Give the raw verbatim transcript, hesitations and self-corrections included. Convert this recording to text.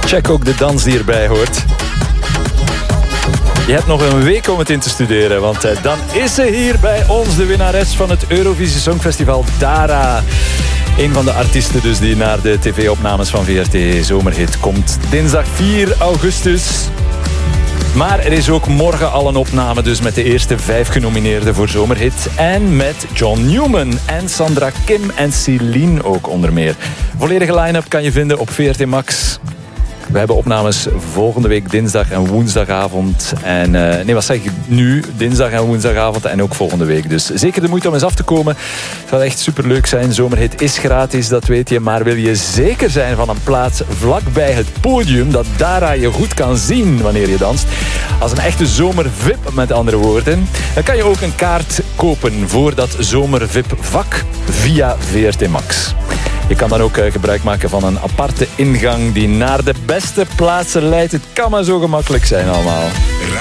Check ook de dans die erbij hoort. Je hebt nog een week om het in te studeren, want uh, dan is ze hier bij ons, de winnares van het Eurovisie Songfestival, Dara. Een van de artiesten dus die naar de tv-opnames van V R T Zomerhit komt. Dinsdag vier augustus. Maar er is ook morgen al een opname dus met de eerste vijf genomineerden voor Zomerhit. En met John Newman en Sandra Kim en Celine ook onder meer. Volledige line-up kan je vinden op V R T Max. We hebben opnames volgende week dinsdag en woensdagavond. En uh, nee, wat zeg ik nu? Dinsdag en woensdagavond en ook volgende week. Dus zeker de moeite om eens af te komen. Het zal echt superleuk zijn. Zomerhit is gratis, dat weet je. Maar wil je zeker zijn van een plaats vlakbij het podium, dat Dara je goed kan zien wanneer je danst, als een echte zomer-V I P met andere woorden, dan kan je ook een kaart kopen voor dat zomer-V I P-vak via V R T Max. Je kan dan ook uh, gebruik maken van een aparte ingang die naar de beste plaatsen leidt. Het kan maar zo gemakkelijk zijn allemaal.